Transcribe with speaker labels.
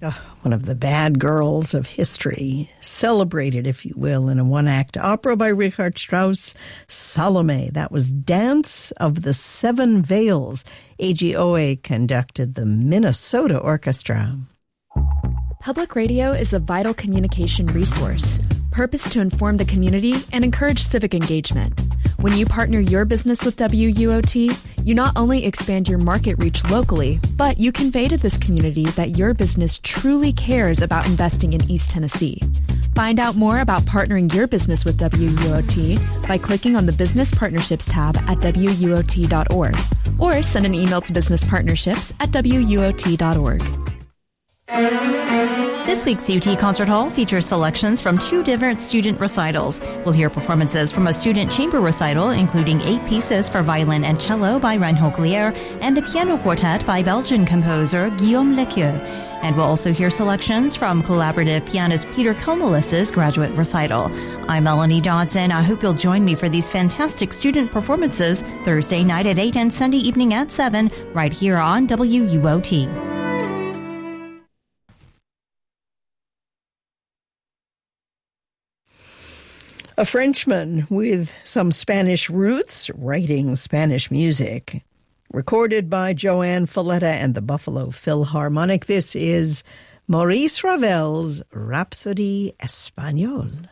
Speaker 1: One of the bad girls of history, celebrated, if you will, in a one-act opera by Richard Strauss, Salome. That was Dance of the Seven Veils. A.G. Owe conducted the Minnesota Orchestra.
Speaker 2: Public radio is a vital communication resource, purposed to inform the community and encourage civic engagement. When you partner your business with WUOT, you not only expand your market reach locally, but you convey to this community that your business truly cares about investing in East Tennessee. Find out more about partnering your business with WUOT by clicking on the Business Partnerships tab at WUOT.org or send an email to businesspartnerships@WUOT.org.
Speaker 3: This week's UT Concert Hall features selections from 2 different student recitals. We'll hear performances from a student chamber recital, including 8 pieces for violin and cello by Reinhold Glier and a piano quartet by Belgian composer Guillaume Lequieu. And we'll also hear selections from collaborative pianist Peter Komelis's graduate recital. I'm Melanie Dodson. I hope you'll join me for these fantastic student performances Thursday night at 8 and Sunday evening at 7, right here on WUOT.
Speaker 1: A Frenchman with some Spanish roots writing Spanish music. Recorded by Joanne Falletta and the Buffalo Philharmonic, this is Maurice Ravel's Rhapsody Espagnole.